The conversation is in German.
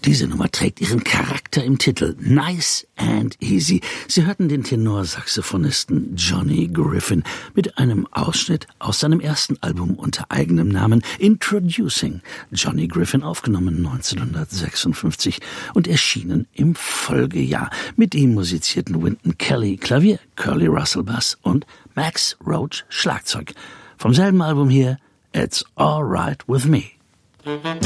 Diese Nummer trägt ihren Charakter im Titel. Nice and Easy. Sie hörten den Tenorsaxophonisten Johnny Griffin mit einem Ausschnitt aus seinem ersten Album unter eigenem Namen Introducing Johnny Griffin, aufgenommen 1956 und erschienen im Folgejahr. Mit ihm musizierten Wynton Kelly Klavier, Curly Russell Bass und Max Roach Schlagzeug. Vom selben Album hier, It's All Right With Me.